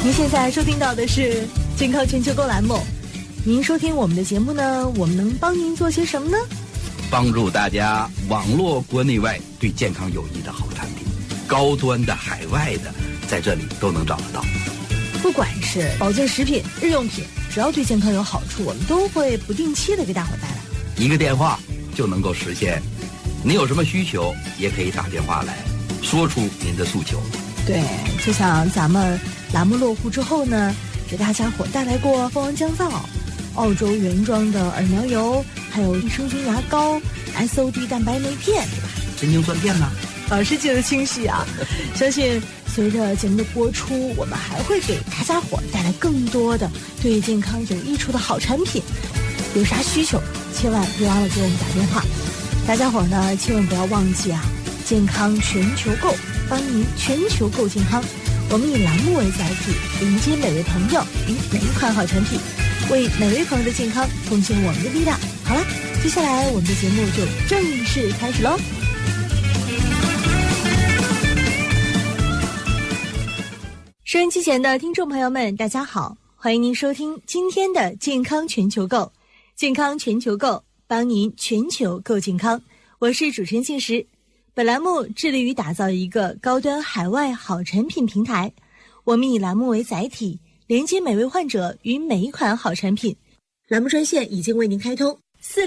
您现在收听到的是健康全球购栏目。您收听我们的节目呢，我们能帮您做些什么呢？ 帮助大家网络国内外对健康有益的好产品，高端的、海外的，在这里都能找得到。 不管是保健食品、日用品，只要对健康有好处，我们都会不定期的给大伙带来。 一个电话就能够实现。您有什么需求，也可以打电话来说出您的诉求。 对，就像咱们栏目落户之后呢，给大家伙带来过蜂王降噪、澳洲原装的耳苗油，还有益生菌牙膏、SOD 蛋白酶片，对吧？ 神经酸片呢？ 老师记得清晰啊！相信随着节目的播出，我们还会给大家伙带来更多的对健康有益处的好产品。有啥需求，千万别忘了给我们打电话。大家伙呢，千万不要忘记啊！健康全球购，帮您全球购健康。我们以栏目为载体，迎接每位朋友与每一款好产品，为每位朋友的健康奉献我们的力量。好了，接下来我们的节目就正式开始喽。收音机前的听众朋友们，大家好，欢迎您收听今天的健康全球购。健康全球购，帮您全球购健康。我是主持人信实。本栏目致力于打造一个高端海外好产品平台。我们以栏目为载体，连接每位患者与每一款好产品。栏目专线已经为您开通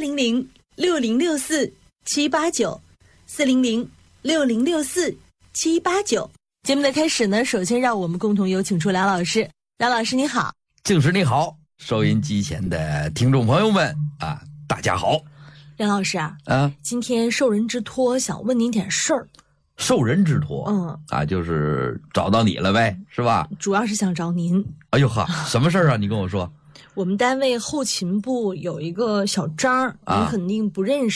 ，400-6064-789，400-6064-789。节目的开始呢，首先让我们共同有请出梁老师。梁老师你好。 静时你好，收音机前的听众朋友们啊，大家好。 梁老师啊，今天受人之托，想问您点事儿。 受人之托，就是找到你了呗，是吧？ 主要是想找您。 哎呦呵，什么事儿啊？你跟我说。 我们单位后勤部有一个小张，您肯定不认识。